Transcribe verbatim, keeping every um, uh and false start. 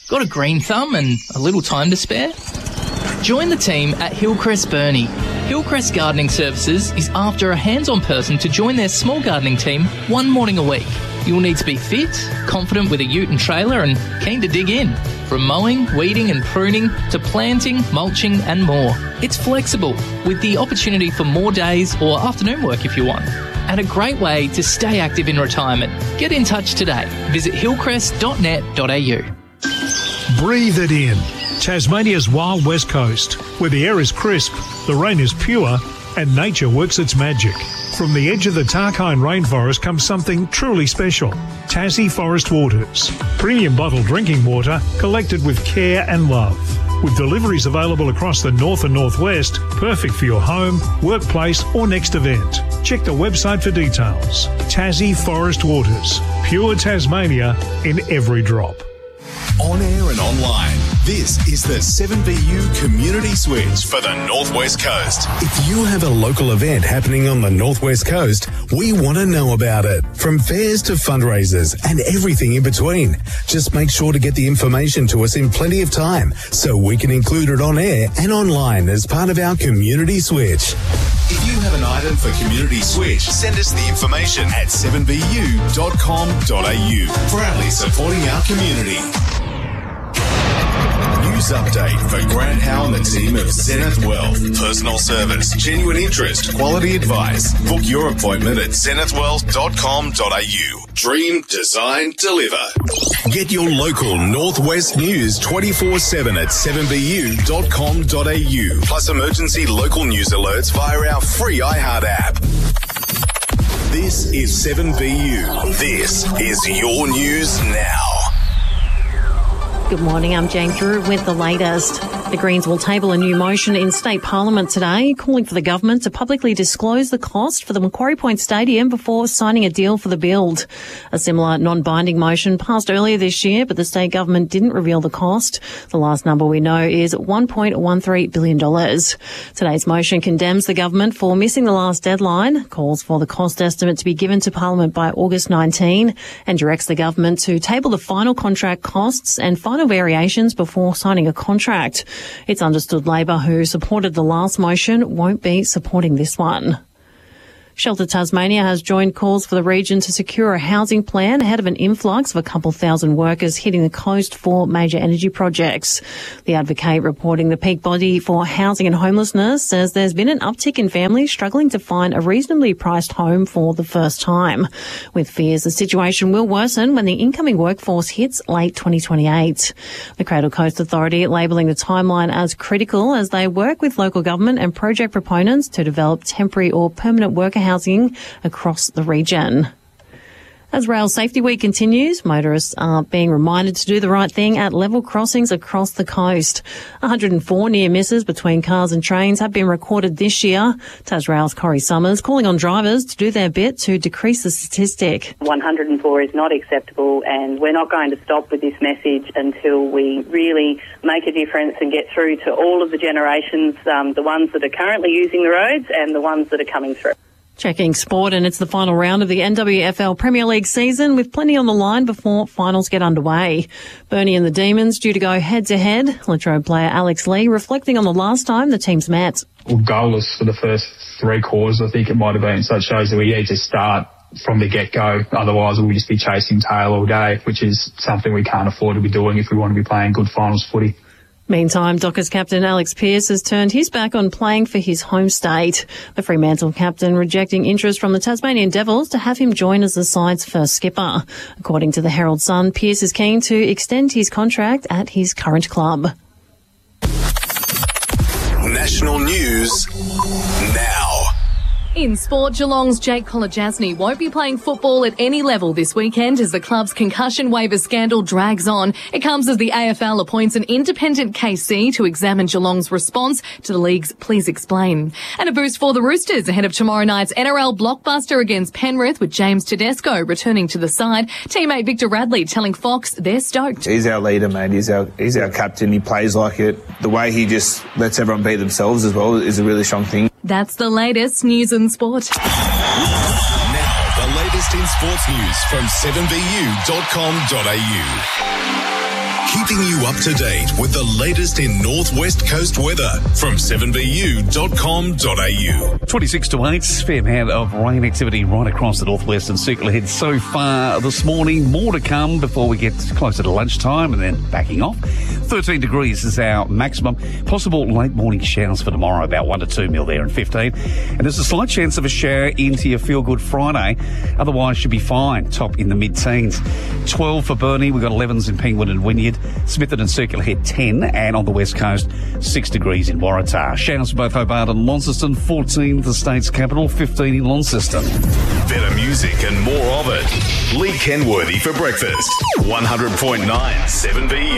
Got a green thumb and a little time to spare? Join the team at Hillcrest Burnie. Hillcrest Gardening Services is after a hands-on person to join their small gardening team one morning a week. You'll need to be fit, confident with a ute and trailer and keen to dig in. From mowing, weeding and pruning to planting, mulching and more. It's flexible with the opportunity for more days or afternoon work if you want. And a great way to stay active in retirement. Get in touch today. Visit hillcrest dot net dot a u. Breathe it in. Tasmania's wild west coast, where the air is crisp, the rain is pure, and nature works its magic. From the edge of the Tarkine rainforest comes something truly special. Tassie Forest Waters. Premium bottled drinking water collected with care and love. With deliveries available across the north and northwest, perfect for your home, workplace or next event. Check the website for details. Tassie Forest Waters. Pure Tasmania in every drop. On air and online, this is the seven B U Community Switch for the North West Coast. If you have a local event happening on the North West Coast, we want to know about it. From fairs to fundraisers and everything in between. Just make sure to get the information to us in plenty of time so we can include it on air and online as part of our Community Switch. If you have an item for Community Switch, send us the information at seven b u dot com dot a u. Proudly supporting our community. News update for Grant Howe and the team of Zenith Wealth. Personal service, genuine interest, quality advice. Book your appointment at zenith wealth dot com dot a u. Dream, design, deliver. Get your local Northwest news twenty-four seven at seven b u dot com dot a u. Plus emergency local news alerts via our free iHeart app. This is seven B U. This is your news now. Good morning, I'm Jane Drew with the latest. The Greens will table a new motion in State Parliament today calling for the government to publicly disclose the cost for the Macquarie Point Stadium before signing a deal for the build. A similar non-binding motion passed earlier this year, but the state government didn't reveal the cost. The last number we know is one point one three billion dollars. Today's motion condemns the government for missing the last deadline, calls for the cost estimate to be given to Parliament by August nineteenth, and directs the government to table the final contract costs and final variations before signing a contract. It's understood Labor, who supported the last motion, won't be supporting this one. Shelter Tasmania has joined calls for the region to secure a housing plan ahead of an influx of a couple thousand workers hitting the coast for major energy projects. The Advocate, reporting the peak body for housing and homelessness, says there's been an uptick in families struggling to find a reasonably priced home for the first time, with fears the situation will worsen when the incoming workforce hits late twenty twenty-eight. The Cradle Coast Authority labelling the timeline as critical as they work with local government and project proponents to develop temporary or permanent worker housing across the region. As Rail Safety Week continues, motorists are being reminded to do the right thing at level crossings across the coast. one hundred four near misses between cars and trains have been recorded this year. Tasrail's Corrie Summers calling on drivers to do their bit to decrease the statistic. one hundred four is not acceptable, and we're not going to stop with this message until we really make a difference and get through to all of the generations, um, the ones that are currently using the roads and the ones that are coming through. Checking sport, and it's the final round of the N W F L Premier League season with plenty on the line before finals get underway. Burnie and the Demons due to go head-to-head. Latrobe player Alex Lee reflecting on the last time the teams met. Well, goalless for the first three quarters, I think it might have been. So it shows that we need to start from the get-go. Otherwise, we'll just be chasing tail all day, which is something we can't afford to be doing if we want to be playing good finals footy. Meantime, Dockers captain Alex Pearce has turned his back on playing for his home state. The Fremantle captain rejecting interest from the Tasmanian Devils to have him join as the side's first skipper. According to the Herald Sun, Pearce is keen to extend his contract at his current club. National news now. In sport, Geelong's Jake Kolodjasny won't be playing football at any level this weekend as the club's concussion waiver scandal drags on. It comes as the A F L appoints an independent K C to examine Geelong's response to the league's Please Explain. And a boost for the Roosters ahead of tomorrow night's N R L blockbuster against Penrith, with James Tedesco returning to the side. Teammate Victor Radley telling Fox they're stoked. He's our leader, mate. He's our, he's our captain. He plays like it. The way he just lets everyone be themselves as well is a really strong thing. That's the latest news and sport. Now, the latest in sports news from seven b u dot com dot a u. Keeping keeping you up to date with the latest in Northwest Coast weather from seven b u dot com dot a u. twenty-six to eight, fair amount of rain activity right across the northwest and circle ahead so far this morning. More to come before we get closer to lunchtime and then backing off. thirteen degrees is our maximum. Possible late morning showers for tomorrow, about one to two mil there and fifteen. And there's a slight chance of a shower into your Feel Good Friday. Otherwise, should be fine. Top in the mid-teens. twelve for Burnie. We've got elevens in Penguin and Wynyard. Smithton and Circular Head ten. And on the west coast, six degrees in Waratah. Showers for both Hobart and Launceston. fourteen the state's capital. fifteen in Launceston. Better music and more of it. Lee Kenworthy for breakfast. one hundred point nine seven B U.